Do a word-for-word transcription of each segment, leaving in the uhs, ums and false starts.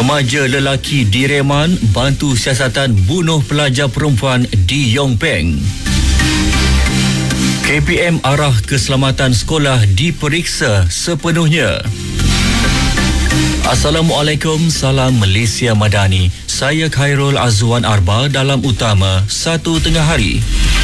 Remaja lelaki di Reman bantu siasatan bunuh pelajar perempuan di Yong Peng. K P M arah keselamatan sekolah diperiksa sepenuhnya. Assalamualaikum, salam Malaysia Madani. Saya Khairul Azwan Arba dalam utama satu tengah hari.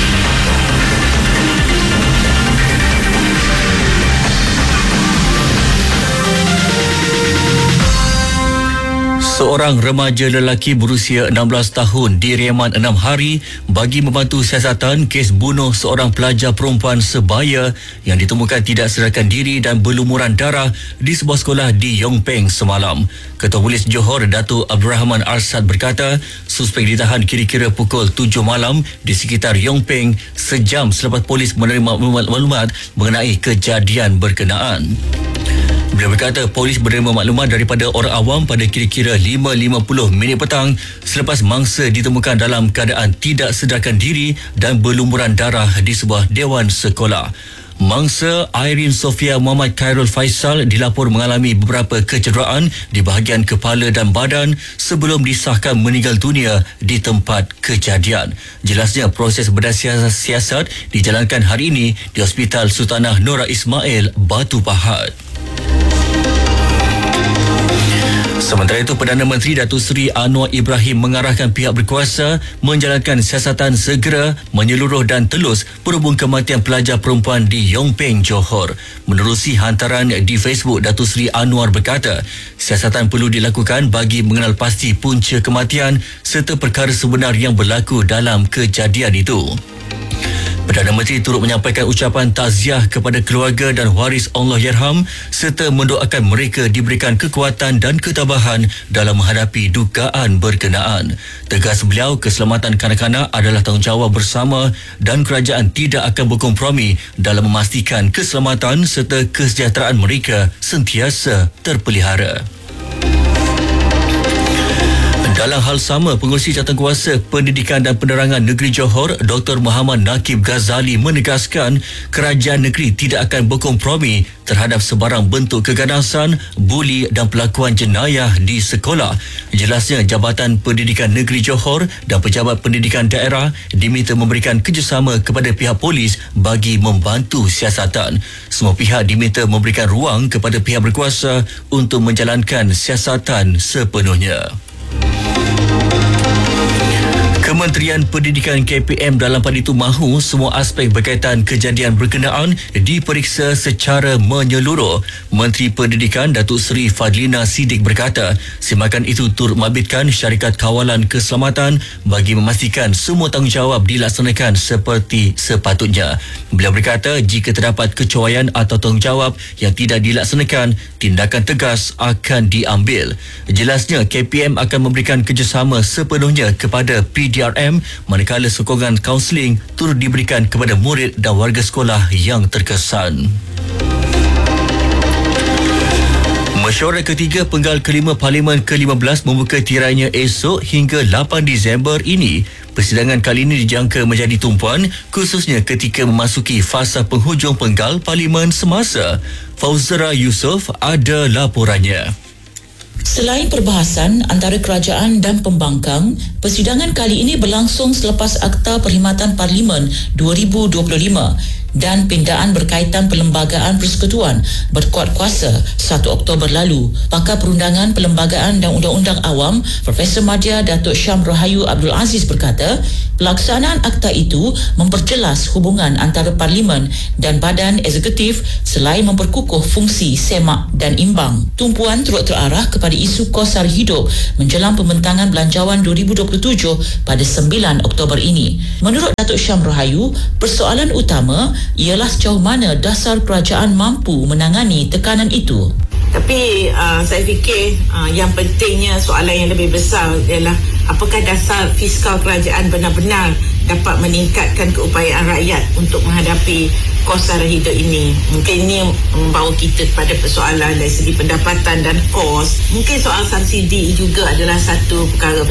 Seorang remaja lelaki berusia enam belas tahun direman enam hari bagi membantu siasatan kes bunuh seorang pelajar perempuan sebaya yang ditemukan tidak sedarkan diri dan berlumuran darah di sebuah sekolah di Yong Peng semalam. Ketua Polis Johor, Datuk Abdul Rahman Arshad berkata, suspek ditahan kira-kira pukul tujuh malam di sekitar Yong Peng sejam selepas polis menerima maklumat mengenai kejadian berkenaan. Beliau berkata polis menerima maklumat daripada orang awam pada kira-kira lima lima puluh minit petang selepas mangsa ditemukan dalam keadaan tidak sedarkan diri dan berlumuran darah di sebuah dewan sekolah. Mangsa Irene Sofia Muhammad Khairul Faisal dilapor mengalami beberapa kecederaan di bahagian kepala dan badan sebelum disahkan meninggal dunia di tempat kejadian. Jelasnya proses berdasar siasat dijalankan hari ini di Hospital Sultanah Nora Ismail, Batu Pahat. Sementara itu, Perdana Menteri Datuk Seri Anwar Ibrahim mengarahkan pihak berkuasa menjalankan siasatan segera, menyeluruh dan telus berhubung kematian pelajar perempuan di Yong Peng, Johor. Menerusi hantaran di Facebook, Datuk Seri Anwar berkata, siasatan perlu dilakukan bagi mengenal pasti punca kematian serta perkara sebenar yang berlaku dalam kejadian itu. Perdana Menteri turut menyampaikan ucapan takziah kepada keluarga dan waris Allahyarham serta mendoakan mereka diberikan kekuatan dan ketabahan dalam menghadapi dugaan berkenaan. Tegas beliau, keselamatan kanak-kanak adalah tanggungjawab bersama dan kerajaan tidak akan berkompromi dalam memastikan keselamatan serta kesejahteraan mereka sentiasa terpelihara. Dalam hal sama, Pengerusi Jawatankuasa Pendidikan dan Penerangan Negeri Johor, Doktor Muhammad Nakib Ghazali menegaskan kerajaan negeri tidak akan berkompromi terhadap sebarang bentuk keganasan, buli dan pelakuan jenayah di sekolah. Jelasnya, Jabatan Pendidikan Negeri Johor dan Pejabat Pendidikan Daerah diminta memberikan kerjasama kepada pihak polis bagi membantu siasatan. Semua pihak diminta memberikan ruang kepada pihak berkuasa untuk menjalankan siasatan sepenuhnya. Kementerian Pendidikan K P M dalam pada itu mahu semua aspek berkaitan kejadian berkenaan diperiksa secara menyeluruh. Menteri Pendidikan Datuk Seri Fadlina Siddiq berkata, semakan itu turut membabitkan syarikat kawalan keselamatan bagi memastikan semua tanggungjawab dilaksanakan seperti sepatutnya. Beliau berkata, jika terdapat kecuaian atau tanggungjawab yang tidak dilaksanakan, tindakan tegas akan diambil. Jelasnya, K P M akan memberikan kerjasama sepenuhnya kepada P D R M manakala sokongan kaunseling turut diberikan kepada murid dan warga sekolah yang terkesan. Mesyuarat ketiga penggal kelima Parlimen ke lima belas membuka tirainya esok hingga lapan Disember ini. Persidangan kali ini dijangka menjadi tumpuan khususnya ketika memasuki fasa penghujung penggal Parlimen semasa. Fauzara Yusof ada laporannya. Selain perbahasan antara kerajaan dan pembangkang, persidangan kali ini berlangsung selepas Akta Perkhidmatan Parlimen dua ribu dua puluh lima dan pindaan berkaitan Perlembagaan Persekutuan berkuat kuasa satu Oktober lalu. Pakar Perundangan, Perlembagaan dan Undang-Undang Awam, Profesor Madya Datuk Syam Rahayu Abdul Aziz berkata, pelaksanaan akta itu memperjelas hubungan antara Parlimen dan Badan Eksekutif selain memperkukuh fungsi semak dan imbang. Tumpuan turut terarah kepada isu kos sara hidup menjelang pembentangan Belanjawan dua ribu dua puluh tujuh pada sembilan Oktober ini. Menurut Datuk Syam Rahayu, persoalan utama ialah sejauh mana dasar kerajaan mampu menangani tekanan itu. Tapi uh, saya fikir uh, yang pentingnya soalan yang lebih besar ialah apakah dasar fiskal kerajaan benar-benar dapat meningkatkan keupayaan rakyat untuk menghadapi kos sara hidup ini. Mungkin ini membawa kita kepada persoalan dari segi pendapatan dan kos. Mungkin soal subsidi juga adalah satu perkara